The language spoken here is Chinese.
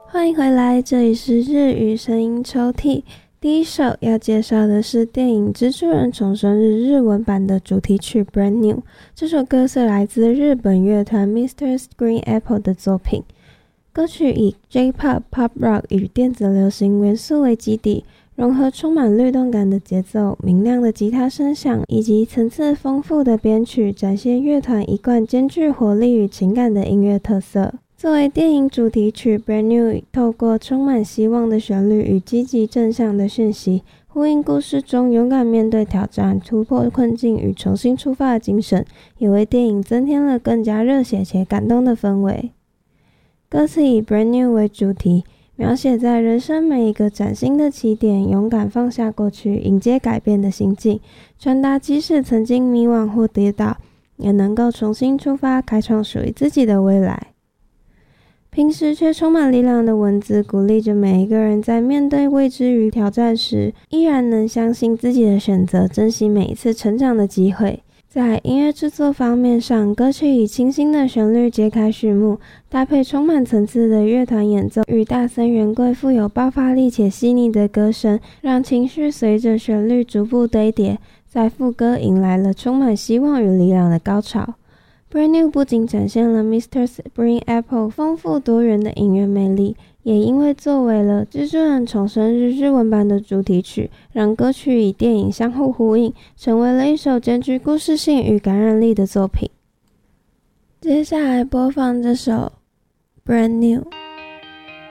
欢迎回来，这里是日语声音抽屉。第一首要介绍的是电影《蜘蛛人重生日》日文版的主题曲 Brand New。这首歌是来自日本乐团 Mr. Green Apple 的作品。歌曲以 J-Pop、Pop Rock 与电子流行元素为基底，融合充满律动感的节奏、明亮的吉他声响以及层次丰富的编曲，展现乐团一贯兼具活力与情感的音乐特色。作为电影主题曲 Brand New， 透过充满希望的旋律与积极正向的讯息，呼应故事中勇敢面对挑战、突破困境与重新出发的精神，也为电影增添了更加热血且感动的氛围。歌词以 Brand New 为主题，描写在人生每一个崭新的起点，勇敢放下过去，迎接改变的心境，传达即使曾经迷惘或跌倒，也能够重新出发，开创属于自己的未来。平时却充满力量的文字，鼓励着每一个人在面对未知与挑战时，依然能相信自己的选择，珍惜每一次成长的机会。在音乐制作方面上，歌曲以清新的旋律揭开序幕，搭配充满层次的乐团演奏与大森元贵富有爆发力且细腻的歌声，让情绪随着旋律逐步堆叠，在副歌迎来了充满希望与力量的高潮。Brand New 不仅展现了 Mr. Green Apple 丰富多元的音乐魅力，也因为作为了蜘蛛人重生日日文版的主题曲，让歌曲与电影相互呼应，成为了一首兼具故事性与感染力的作品。接下来播放这首 Brand New。